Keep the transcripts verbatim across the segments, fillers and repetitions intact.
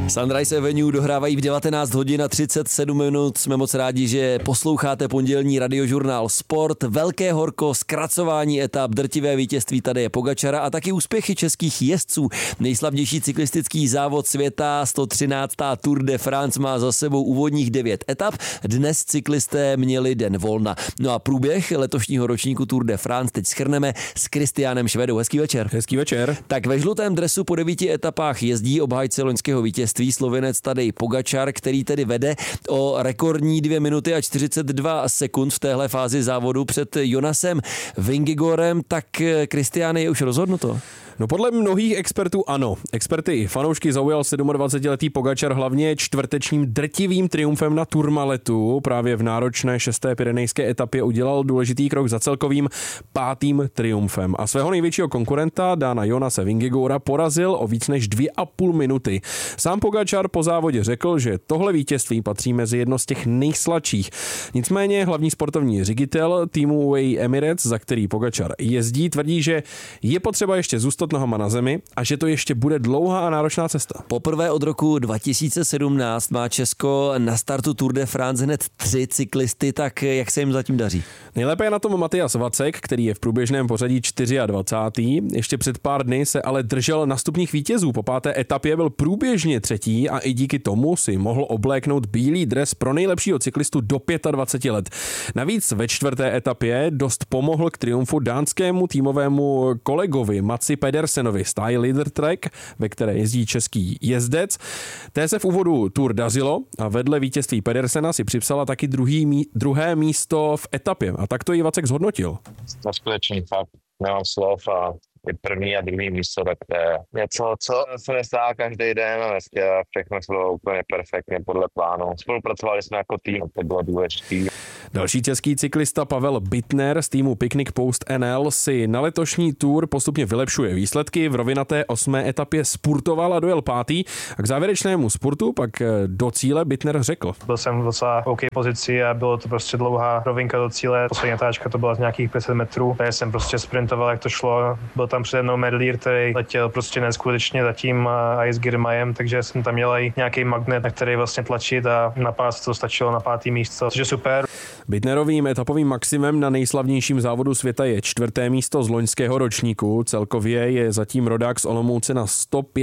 Sunrise Avenue dohrávají v devatenáct hodin a třicet sedm minut. Jsme moc rádi, že posloucháte pondělní radiožurnál Sport. Velké horko, zkracování etap, drtivé vítězství Tadeje Pogačara a taky úspěchy českých jezdců. Nejslavnější cyklistický závod světa, sto třináctá Tour de France, má za sebou úvodních devět etap. Dnes cyklisté měli den volna. No a průběh letošního ročníku Tour de France teď shrneme s Kristiánem Švedou. Hezký večer. Hezký večer. Tak ve žlutém dresu po devíti etapách jezdí obhájce loňského vítězství Slovinec Tadej Pogačar, který tedy vede o rekordní dvě minuty a čtyřicet dva sekund v téhle fázi závodu před Jonasem Vingegorem. Tak Kristiáne, je už rozhodnuto? No podle mnohých expertů ano. Experty i fanoušky zaujal dvacetsedmiletý Pogačar hlavně čtvrtečním drtivým triumfem na Tourmaletu. Právě v náročné šesté pyrenejské etapě udělal důležitý krok za celkovým pátým triumfem. A svého největšího konkurenta Dana Jonase Vingegora porazil o víc než dvě a půl minuty. Sám Pogačar po závodě řekl, že tohle vítězství patří mezi jedno z těch nejsladších. Nicméně hlavní sportovní ředitel týmu U A E Emirates, za který Pogačar jezdí, tvrdí, že je potřeba ještě zůstat nohama na zemi a že to ještě bude dlouhá a náročná cesta. Poprvé od roku dva tisíce sedmnáct má Česko na startu Tour de France hned tři cyklisty, tak jak se jim zatím daří? Nejlépe je na tom Matyas Vacek, který je v průběžném pořadí dvacátý čtvrtý Ještě před pár dny se ale držel na stupních vítězů. Po páté etapě byl průběžně třetí a i díky tomu si mohl obléknout bílý dres pro nejlepšího cyklistu do dvaceti pěti let. Navíc ve čtvrté etapě dost pomohl k triumfu dánskému týmovému kolegovi Matsi Pedersenovi z Thai Leader Trek, ve které jezdí český jezdec. Té se v úvodu Tour dařilo a vedle vítězství Pedersena si připsala taky druhý, druhé místo v etapě. A tak to i Vacek zhodnotil. No skutečně fakt nemám slov a je první a druhý místo, tak to je něco, co se nestává každý den a dneska všechno bylo úplně perfektně podle plánu. Spolupracovali jsme jako tým, to bylo důležité. Další český cyklista Pavel Bittner z týmu Picnic Post N L si na letošní Tour postupně vylepšuje výsledky. V rovinaté osmé etapě spurtoval a dojel pátý a k závěrečnému spurtu pak do cíle Bittner řekl. Byl jsem v docela OK pozici a bylo to prostě dlouhá rovinka do cíle. Poslední táčka to byla z nějakých pět set metrů. Já jsem prostě sprintoval, jak to šlo. Byl tam přede mnou Merlier, který letěl prostě neskutečně za tím Ice Girmajem, takže jsem tam měl i nějaký magnet, na který vlastně tlačit a na pás to stačilo na pátý místo, což je super. Bittnerovým etapovým maximem na nejslavnějším závodu světa je čtvrté místo z loňského ročníku. Celkově je zatím rodák z Olomouce na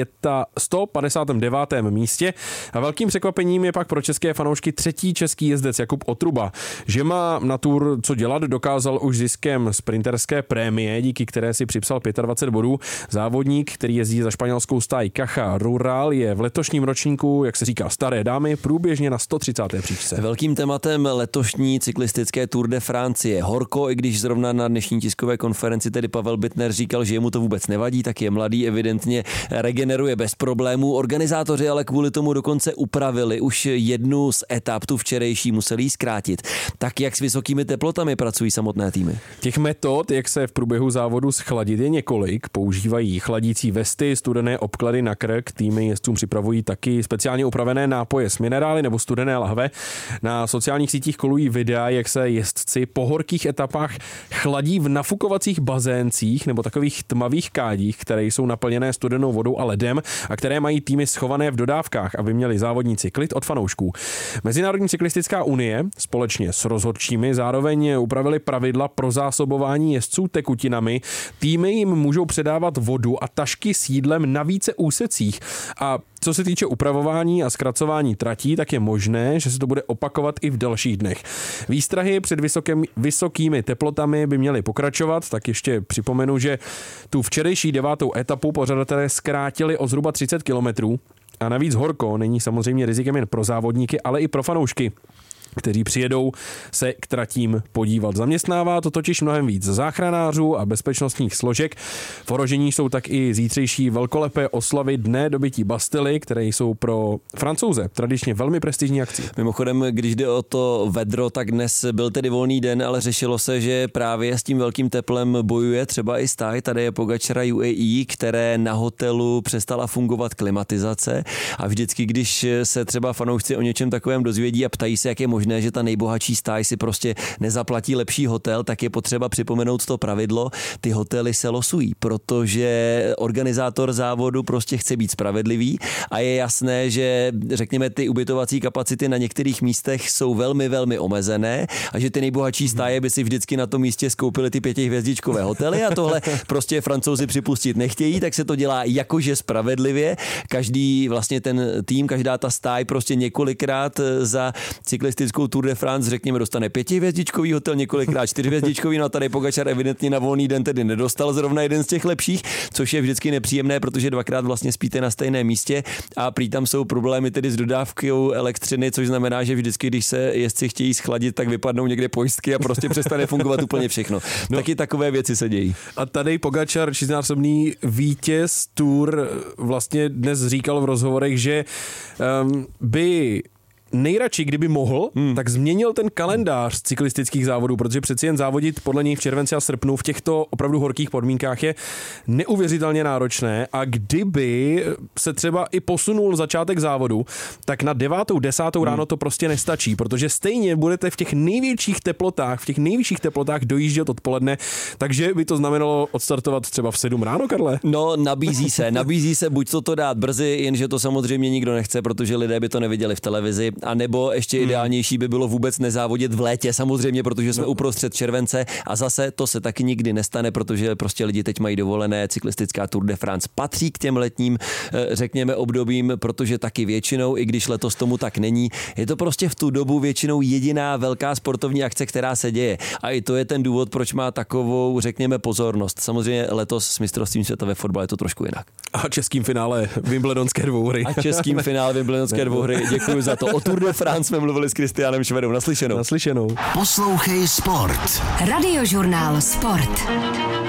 sto padesátém devátém místě a velkým překvapením je pak pro české fanoušky třetí český jezdec Jakub Otruba. Že má na Tour co dělat, dokázal už ziskem sprinterské prémie, díky které si připsal dvacet pět bodů. Závodník, který jezdí za španělskou stáj Caja Rural, je v letošním ročníku, jak se říká staré dámy, průběžně na sto třicáté příčce. Velkým tématem letošní cyklistické Tour de France je horko, i když zrovna na dnešní tiskové konferenci tedy Pavel Bittner říkal, že jemu to vůbec nevadí, tak je mladý, evidentně regeneruje bez problémů. Organizátoři ale kvůli tomu dokonce upravili už jednu z etap, tu včerejší, museli ji zkrátit. Tak jak s vysokými teplotami pracují samotné týmy? Těch metod, jak se v průběhu závodu schladit, je několik. Používají chladící vesty, studené obklady na krk, týmy jezdcům připravují taky speciálně upravené nápoje s minerály nebo studené lahve. Na sociálních sítích kolují videa, jak se jezdci po horkých etapách chladí v nafukovacích bazéncích nebo takových tmavých kádích, které jsou naplněné studenou vodou a ledem a které mají týmy schované v dodávkách, aby měli závodníci klid od fanoušků. Mezinárodní cyklistická unie společně s rozhodčími zároveň upravili pravidla pro zásobování jezdců tekutinami. Týmy jim můžou předávat vodu a tašky s jídlem na více úsecích a co se týče upravování a zkracování tratí, tak je možné, že se to bude opakovat i v dalších dnech. Výstrahy před vysokým, vysokými teplotami by měly pokračovat, tak ještě připomenu, že tu včerejší devátou etapu pořadatelé zkrátili o zhruba třicet kilometrů a navíc horko není samozřejmě rizikem jen pro závodníky, ale i pro fanoušky, kteří přijedou se k tratím podívat. Zaměstnává to totiž mnohem víc záchranářů a bezpečnostních složek. V ohrožení jsou tak i zítřejší velkolepé oslavy Dne dobytí Bastily, které jsou pro Francouze tradičně velmi prestižní akcí. Mimochodem, když jde o to vedro, tak dnes byl tedy volný den, ale řešilo se, že právě s tím velkým teplem bojuje třeba i stáj Tadeje Pogačara U A E, které na hotelu přestala fungovat klimatizace a vždycky, když se třeba fanoušci o něčem takovém dozvědí a ptají se, jak je možné, možné, že ta nejbohatší stáj si prostě nezaplatí lepší hotel, tak je potřeba připomenout to pravidlo. Ty hotely se losují, protože organizátor závodu prostě chce být spravedlivý a je jasné, že řekněme ty ubytovací kapacity na některých místech jsou velmi, velmi omezené a že ty nejbohatší stáje by si vždycky na tom místě skoupili ty pětihvězdičkové hotely a tohle prostě Francouzi připustit nechtějí, tak se to dělá jakože spravedlivě. Každý vlastně ten tým, každá ta stáj prostě několikrát za cyklistickou Tour de France, řekněme, dostane pětihvězdičkový hotel, několikrát čtyřhvězdičkový, no a tady Pogačar evidentně na volný den tedy nedostal zrovna jeden z těch lepších, což je vždycky nepříjemné, protože dvakrát vlastně spíte na stejném místě a prý tam jsou problémy tedy s dodávkou elektřiny, což znamená, že vždycky, když se jezdci chtějí schladit, tak vypadnou někde pojistky a prostě přestane fungovat úplně všechno. No. Taky takové věci se dějí. A tady Pogačar, čtyřnásobný vítěz Tour, vlastně dnes říkal v rozhovorech, že um, by nejradši, kdyby mohl, hmm. tak změnil ten kalendář cyklistických závodů, protože přeci jen závodit podle něj v červenci a srpnu v těchto opravdu horkých podmínkách je neuvěřitelně náročné a kdyby se třeba i posunul začátek závodu, tak na devátou, desátou hmm. ráno to prostě nestačí, protože stejně budete v těch největších teplotách, v těch nejvyšších teplotách dojíždět odpoledne, takže by to znamenalo odstartovat třeba v sedm ráno, Karle? No, nabízí se, nabízí se buď to to dát brzy, jenže to samozřejmě nikdo nechce, protože lidé by to neviděli v televizi. A nebo ještě ideálnější by bylo vůbec nezávodit v létě, samozřejmě, protože jsme no. uprostřed července a zase to se taky nikdy nestane, protože prostě lidi teď mají dovolené, cyklistická Tour de France patří k těm letním, řekněme, obdobím, protože taky většinou, i když letos tomu tak není, je to prostě v tu dobu většinou jediná velká sportovní akce, která se děje. A i to je ten důvod, proč má takovou, řekněme, pozornost. Samozřejmě letos s mistrovstvím světa ve fotbale je to trošku jinak. A českým finále Wimbledonské dvouhry. A českým finále Wimbledonské dvouhry. Děkuji za to. O Tour de France jsme mluvili s Kristiánem Švedou. Naslyšenou. Naslyšenou. Poslouchej Sport. Radiožurnál Sport.